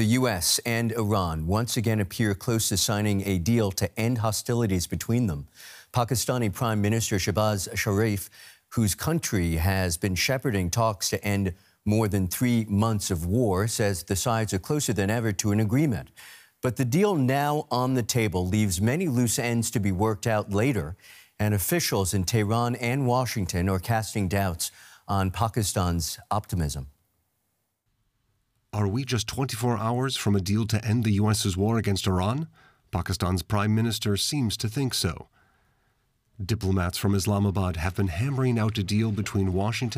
The U.S. and Iran once again appear close to signing a deal to end hostilities between them. Pakistani Prime Minister Shehbaz Sharif, whose country has been shepherding talks to end more than 3 months of war, says the sides are closer than ever to an agreement. But the deal now on the table leaves many loose ends to be worked out later, and officials in Tehran and Washington are casting doubts on Pakistan's optimism. Are we just 24 hours from a deal to end the U.S.'s war against Iran? Pakistan's prime minister seems to think so. Diplomats from Islamabad have been hammering out a deal between Washington